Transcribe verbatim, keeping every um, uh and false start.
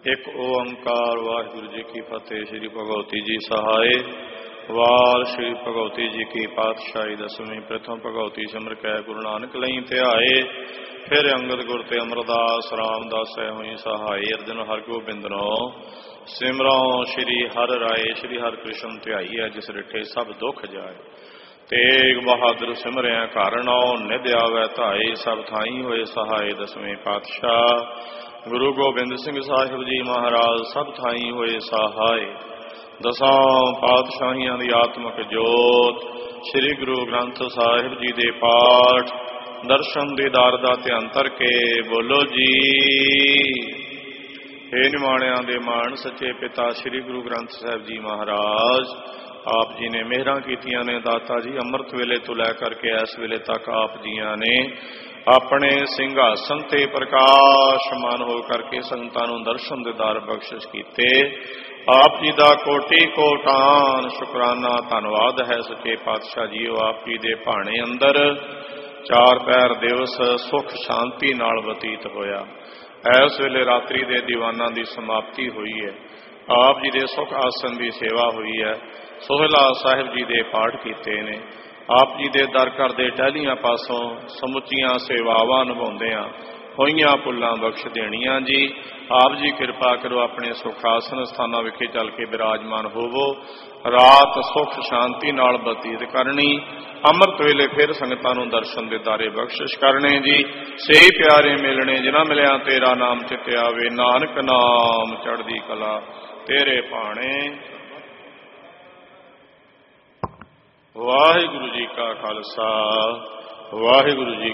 एक ओंकार वाहिगुरु जी की फतेह। श्री भगवती जी सहाय। वार श्री भगवती जी की पातशाही दसवीं। प्रथम भगवती सिमर कै गुरु नानक लई ध्याए। फिर अंगद गुर ते अमरदास रामदास हुई सहाय। अर्जन हर गोबिंद नो सिमरो श्री हर राय। श्री हर कृष्ण ध्याई है जिस रिठे सब दुख जाए। तेग बहादुर सिमरिया घर नौ निध आवै धाए। सब थाई होए सहाय दसवें पातशाह। गुरु गोबिंद सिंह साहिब जी महाराज सब थाई होए सहाय। दसां पातशाहियां दी आत्मक जोत श्री गुरु ग्रंथ साहिब जी दे पाठ दर्शन दीदार दा ध्यान करके बोलो जी। हे निमाणियां दे मान सच्चे पिता श्री गुरु ग्रंथ साहिब जी महाराज आप जी ने मेहरां कीतियां ने। दाता जी अमृत वेले तो लै करके इस वेले तक आप जियां ने अपने सिंघासन ते प्रकाशमान हो करके संतां नूं दर्शन दीदार बख्शिश कीते। आप जी दा कोटि कोटान शुकराना धन्नवाद है सच्चे पातशाह जी। आप जी दे भाणे अंदर चार पैर दिवस सुख शांति नाल बतीत होया। इस वेले रात्रि दे दीवाना की समाप्ति हुई है। आप जी दे सुख आसन की सेवा हुई है। सोहला साहिब जी दे पाठ कीते ने। आप जी दे दर कर दे टहलियां पासों समुचियां सेवावां निभाउंदियां होइयां भुल्लां बख्श देणियां जी। आप जी कृपा करो अपने सुखासन स्थानां विखे चल के विराजमान होवो। रात सुख शांति नाल बतीत करनी। अमृत वेले फिर संगतां नूं दर्शन दीदारे बख्शिश करने जी। सही प्यारे मिलने जिन्हां मिलिया तेरा नाम चिते आवे। नानक नाम चढ़दी कला तेरे भाणे। वाहिगुरु जी का खालसा वाहिगुरु जी